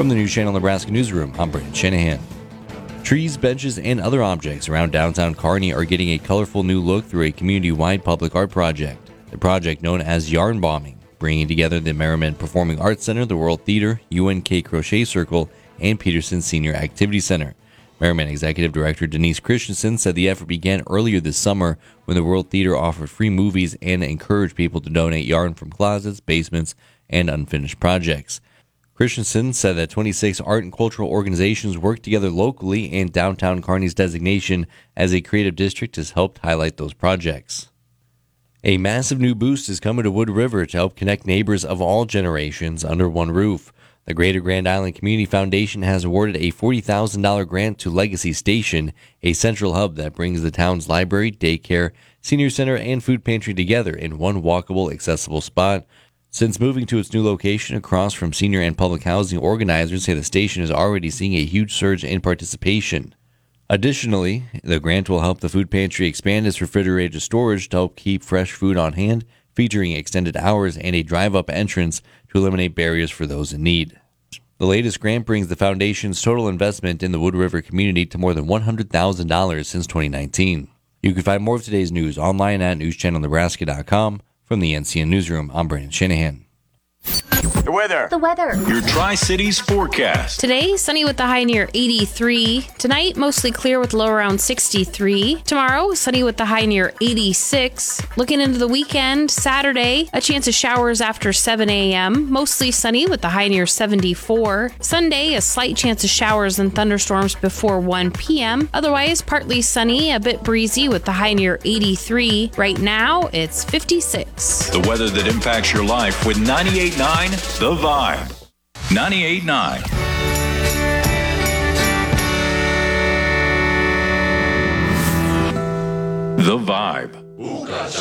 From the News Channel Nebraska Newsroom, I'm Brandon Shanahan. Trees, benches, and other objects around downtown Kearney are getting a colorful new look through a community-wide public art project. The project, known as Yarn Bombing, bringing together the Merriman Performing Arts Center, the World Theater, UNK Crochet Circle, and Peterson Senior Activity Center. Merriman Executive Director Denise Christensen said the effort began earlier this summer when the World Theater offered free movies and encouraged people to donate yarn from closets, basements, and unfinished projects. Christensen said that 26 art and cultural organizations work together locally, and downtown Kearney's designation as a creative district has helped highlight those projects. A massive new boost is coming to Wood River to help connect neighbors of all generations under one roof. The Greater Grand Island Community Foundation has awarded a $40,000 grant to Legacy Station, a central hub that brings the town's library, daycare, senior center, and food pantry together in one walkable, accessible spot. Since moving to its new location across from senior and public housing, organizers say the station is already seeing a huge surge in participation. Additionally, the grant will help the food pantry expand its refrigerated storage to help keep fresh food on hand, featuring extended hours and a drive-up entrance to eliminate barriers for those in need. The latest grant brings the foundation's total investment in the Wood River community to more than $100,000 since 2019. You can find more of today's news online at newschannelnebraska.com. From the NCN Newsroom, I'm Brandon Shanahan. The weather. Your Tri-Cities forecast. Today, sunny with the high near 83. Tonight, mostly clear with low around 63. Tomorrow, sunny with the high near 86. Looking into the weekend, Saturday, a chance of showers after 7 a.m. Mostly sunny with the high near 74. Sunday, a slight chance of showers and thunderstorms before 1 p.m. Otherwise, partly sunny, a bit breezy with the high near 83. Right now, it's 56. The weather that impacts your life with 98.9 The Vibe. 98.9. The Vibe.